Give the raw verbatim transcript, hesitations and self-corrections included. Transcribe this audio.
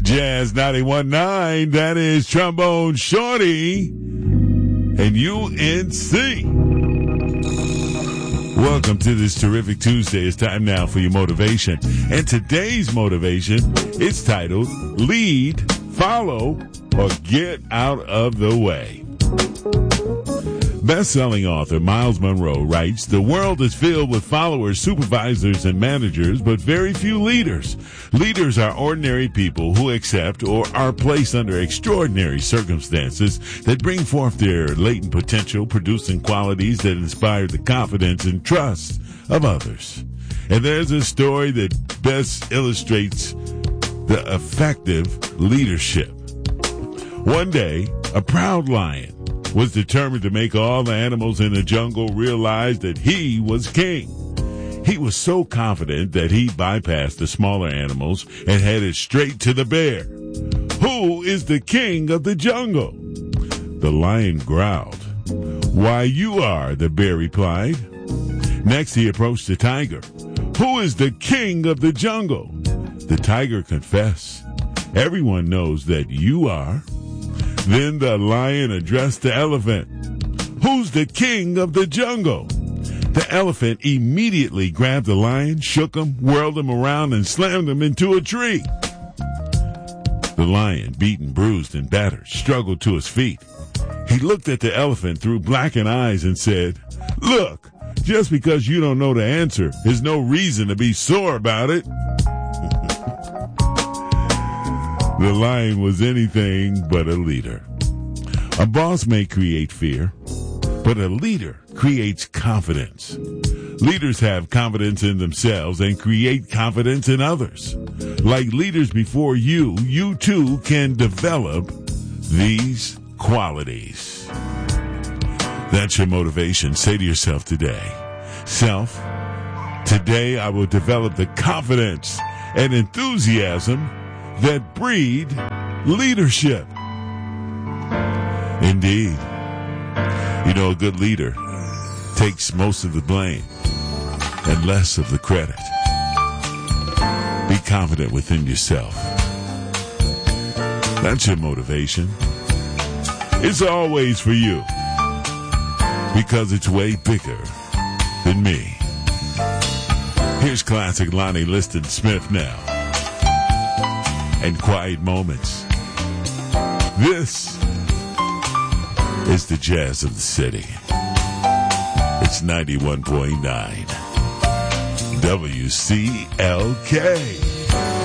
Jazz ninety-one point nine, that is Trombone Shorty and U N C. Welcome to this terrific Tuesday. It's time now for your motivation. And today's motivation is titled Lead, Follow, or Get Out of the Way. Best-selling author Miles Monroe writes, "The world is filled with followers, supervisors, and managers, but very few leaders. Leaders are ordinary people who accept or are placed under extraordinary circumstances that bring forth their latent potential, producing qualities that inspire the confidence and trust of others." And there's a story that best illustrates the effective leadership. One day, a proud lion was determined to make all the animals in the jungle realize that he was king. He was so confident that he bypassed the smaller animals and headed straight to the bear. "Who is the king of the jungle?" The lion growled. "Why, you are," the bear replied. Next, he approached the tiger. "Who is the king of the jungle?" The tiger confessed. "Everyone knows that you are." Then the lion addressed the elephant. "Who's the king of the jungle?" The elephant immediately grabbed the lion, shook him, whirled him around, and slammed him into a tree. The lion, beaten, bruised, and battered, struggled to his feet. He looked at the elephant through blackened eyes and said, "Look, just because you don't know the answer is no reason to be sore about it." The lion was anything but a leader. A boss may create fear, but a leader creates confidence. Leaders have confidence in themselves and create confidence in others. Like leaders before you, you too can develop these qualities. That's your motivation. Say to yourself today, "Self, today I will develop the confidence and enthusiasm that breed leadership." Indeed. You know, a good leader takes most of the blame and less of the credit. Be confident within yourself. That's your motivation. It's always for you because it's way bigger than me. Here's classic Lonnie Liston Smith now. And Quiet Moments. This is the jazz of the city. It's ninety-one point nine W C L K.